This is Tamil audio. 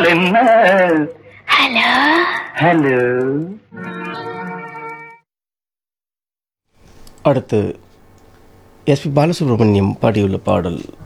என்றால் என்ன? Hello hello. அடுத்து எஸ்பி பாலசுப்ரமணியம் பாடியுள்ள பாடல்